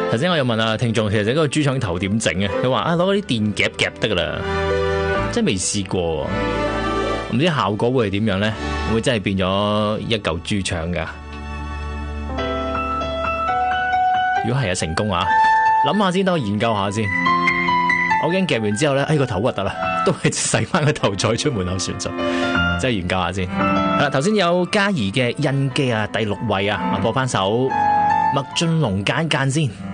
頭先我有問聽眾，其實嗰個豬腸頭點整啊？佢話攞嗰啲電夾夾得噶啦，真係未試過，唔知效果會係點樣咧？會真係變咗一嚿豬腸噶？如果係成功啊，諗下先，等我研究下先。我驚夾完之後咧，個頭核突啦，都係洗翻個頭再出門口算數。真係研究下先。係啦，頭先有嘉儀嘅印記啊，第6位啊，播翻首麥浚龍間間先。